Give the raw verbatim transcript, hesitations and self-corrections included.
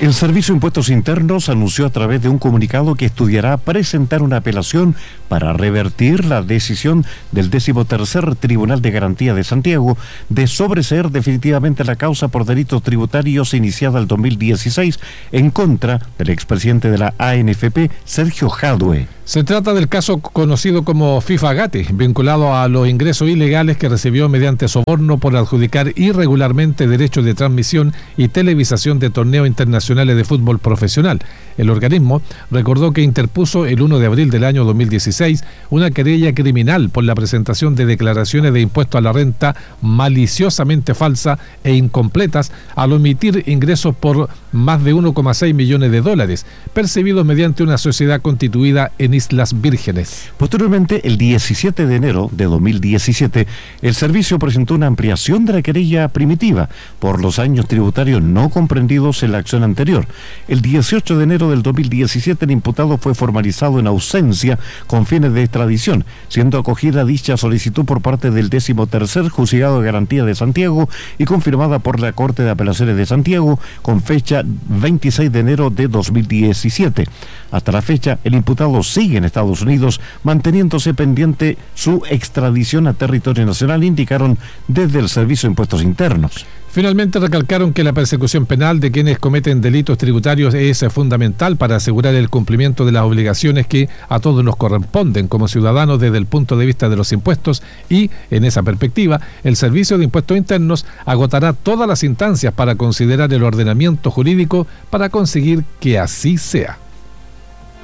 El Servicio de Impuestos Internos anunció a través de un comunicado que estudiará presentar una apelación para revertir la decisión del decimotercer Tribunal de Garantía de Santiago de sobreseer definitivamente la causa por delitos tributarios iniciada el dos mil dieciséis en contra del expresidente de la A N F P, Sergio Jadue. Se trata del caso conocido como FIFA-Gate, vinculado a los ingresos ilegales que recibió mediante soborno por adjudicar irregularmente derechos de transmisión y televisación de torneos internacionales de fútbol profesional. El organismo recordó que interpuso el primero de abril del año dos mil dieciséis una querella criminal por la presentación de declaraciones de impuesto a la renta maliciosamente falsas e incompletas al omitir ingresos por más de uno coma seis millones de dólares, percibidos mediante una sociedad constituida en Islas Vírgenes. Posteriormente, el diecisiete de enero de dos mil diecisiete, el servicio presentó una ampliación de la querella primitiva por los años tributarios no comprendidos en la acción anterior. El dieciocho de enero del dos mil diecisiete, el imputado fue formalizado en ausencia con fines de extradición, siendo acogida dicha solicitud por parte del decimotercer Juzgado de Garantía de Santiago y confirmada por la Corte de Apelaciones de Santiago con fecha veintiséis de enero de dos mil diecisiete. Hasta la fecha, el imputado sigue en Estados Unidos, manteniéndose pendiente su extradición a territorio nacional, indicaron desde el Servicio de Impuestos Internos. Finalmente recalcaron que la persecución penal de quienes cometen delitos tributarios es fundamental para asegurar el cumplimiento de las obligaciones que a todos nos corresponden como ciudadanos desde el punto de vista de los impuestos y, en esa perspectiva, el Servicio de Impuestos Internos agotará todas las instancias para considerar el ordenamiento jurídico para conseguir que así sea.